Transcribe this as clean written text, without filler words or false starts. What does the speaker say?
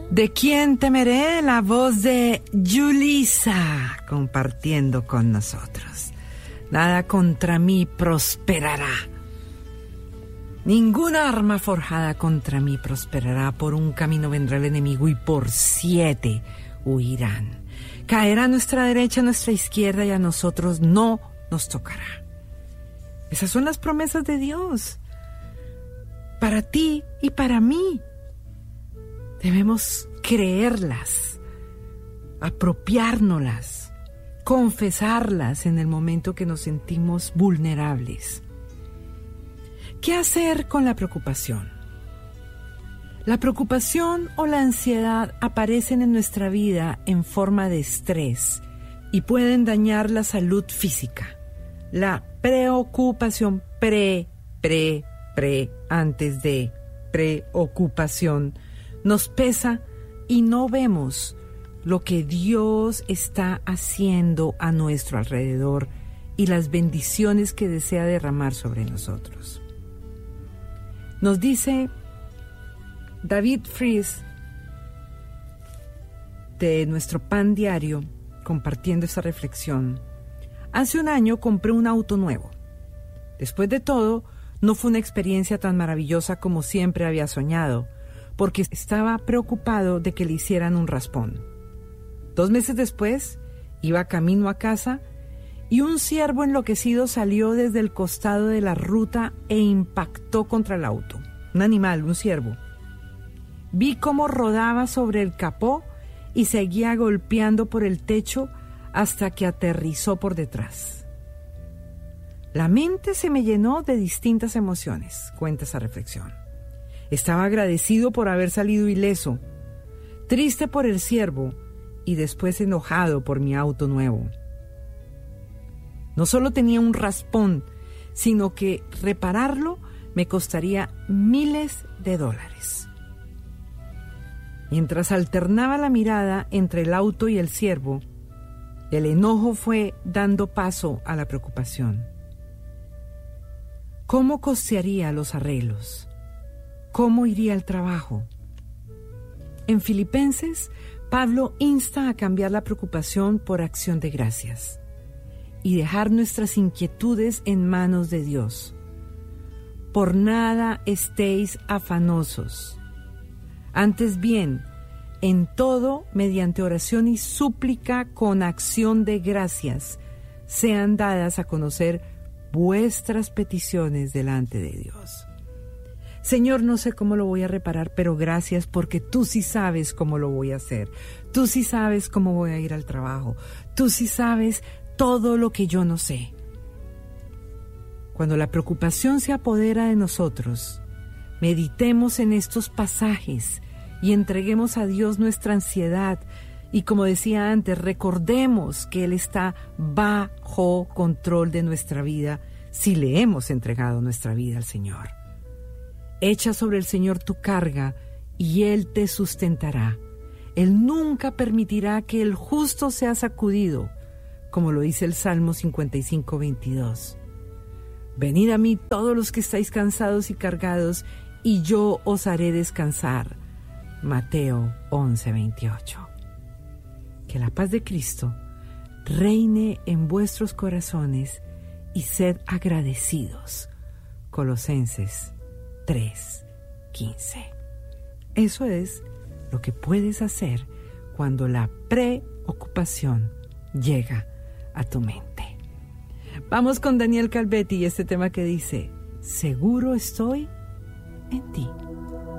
¿De quién temeré? La voz de Yulisa compartiendo con nosotros. Nada contra mí prosperará. Ninguna arma forjada contra mí prosperará. Por un camino vendrá el enemigo y por 7 huirán. Caerá a nuestra derecha, a nuestra izquierda y a nosotros no nos tocará. Esas son las promesas de Dios para ti y para mí. Debemos creerlas, apropiárnoslas, confesarlas en el momento que nos sentimos vulnerables. ¿Qué hacer con la preocupación? La preocupación o la ansiedad aparecen en nuestra vida en forma de estrés y pueden dañar la salud física. La preocupación, antes de preocupación, nos pesa y no vemos lo que Dios está haciendo a nuestro alrededor y las bendiciones que desea derramar sobre nosotros. Nos dice David Fries de nuestro Pan Diario, compartiendo esta reflexión: hace un año compré un auto nuevo. Después de todo, no fue una experiencia tan maravillosa como siempre había soñado, porque estaba preocupado de que le hicieran un raspón. 2 meses después, iba camino a casa y un ciervo enloquecido salió desde el costado de la ruta e impactó contra el auto. Un animal, un ciervo. Vi cómo rodaba sobre el capó y seguía golpeando por el techo hasta que aterrizó por detrás. La mente se me llenó de distintas emociones, cuenta esa reflexión. Estaba agradecido por haber salido ileso, triste por el ciervo y después enojado por mi auto nuevo. No solo tenía un raspón, sino que repararlo me costaría miles de dólares. Mientras alternaba la mirada entre el auto y el ciervo, el enojo fue dando paso a la preocupación. ¿Cómo costearía los arreglos? ¿Cómo iría al trabajo? En Filipenses, Pablo insta a cambiar la preocupación por acción de gracias y dejar nuestras inquietudes en manos de Dios. Por nada estéis afanosos. Antes bien, en todo, mediante oración y súplica con acción de gracias, sean dadas a conocer vuestras peticiones delante de Dios. Señor, no sé cómo lo voy a reparar, pero gracias porque tú sí sabes cómo lo voy a hacer. Tú sí sabes cómo voy a ir al trabajo. Tú sí sabes todo lo que yo no sé. Cuando la preocupación se apodera de nosotros, meditemos en estos pasajes y entreguemos a Dios nuestra ansiedad. Y como decía antes, recordemos que Él está bajo control de nuestra vida si le hemos entregado nuestra vida al Señor. Echa sobre el Señor tu carga y Él te sustentará. Él nunca permitirá que el justo sea sacudido, como lo dice el Salmo 55:22. Venid a mí todos los que estáis cansados y cargados, y yo os haré descansar. Mateo 11:28. Que la paz de Cristo reine en vuestros corazones y sed agradecidos. Colosenses 3:15. Eso es lo que puedes hacer cuando la preocupación llega a tu mente. Vamos con Daniel Calvetti y este tema que dice: seguro estoy en ti.